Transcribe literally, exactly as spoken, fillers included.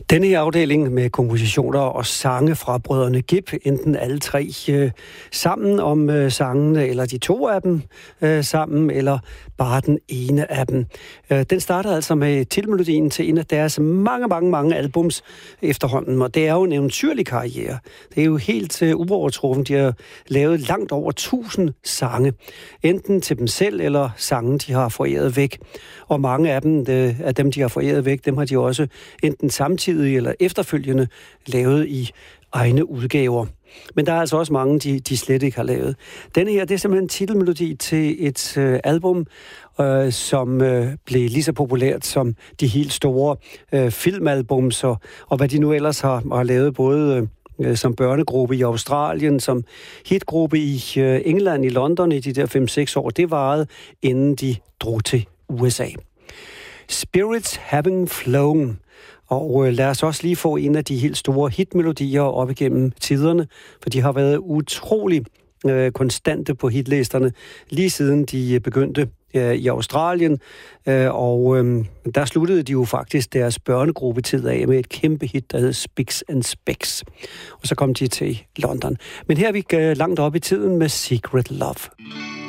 Denne her afdeling med kompositioner og sange fra brødrene Gibb, enten alle tre øh, sammen om øh, sangene, eller de to af dem øh, sammen, eller bare den ene af dem. Øh, den starter altså med titelmelodien til en af deres mange, mange, mange albums efterhånden, og det er jo en eventyrlig karriere. Det er jo helt øh, uovertruffen. De har lavet langt over tusind sange, enten til dem selv, eller sange, de har foræret væk. Og mange af dem, øh, af dem, de har foræret væk, dem har de også enten samtidig eller efterfølgende lavet i egne udgaver. Men der er altså også mange, de, de slet ikke har lavet. Denne her, det er simpelthen en titelmelodi til et øh, album, øh, som øh, blev lige så populært som de helt store øh, filmalbums, og, og hvad de nu ellers har, har lavet, både øh, som børnegruppe i Australien, som hitgruppe i øh, England, i London i de der fem seks år. Det varede, inden de drog til U S A. Spirits Having Flown. Og øh, lad os også lige få en af de helt store hitmelodier op igennem tiderne, for de har været utrolig øh, konstante på hitlisterne, lige siden de begyndte øh, i Australien. Øh, og øh, der sluttede de jo faktisk deres børnegruppetid af med et kæmpe hit, der hed Spicks and Specks. Og så kom de til London. Men her er vi øh, langt op i tiden med Secret Love.